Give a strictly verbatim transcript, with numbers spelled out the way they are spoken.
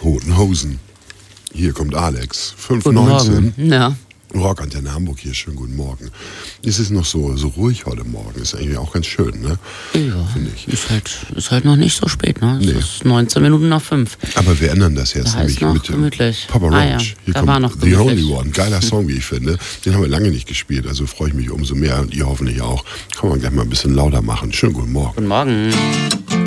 Toten Hosen. Hier kommt Alex, fünf Guten neunzehn. Morgen. Ja. Rockantenne Hamburg hier, schönen guten Morgen. Es ist noch so, so ruhig heute Morgen, ist eigentlich auch ganz schön, ne? Ja, finde ich. Ist halt, ist halt noch nicht so spät, ne? Es Nee. ist neunzehn Minuten nach fünf. Aber wir ändern das jetzt Da heißt nämlich noch mit dem gemütlich. Papa Roach. Ah ja, Hier da kommt war noch The gemütlich. Only One, geiler Song, wie ich finde. Den haben wir lange nicht gespielt, also freue ich mich umso mehr und ihr hoffentlich auch. Kann man gleich mal ein bisschen lauter machen. Schönen guten Morgen. Guten Morgen.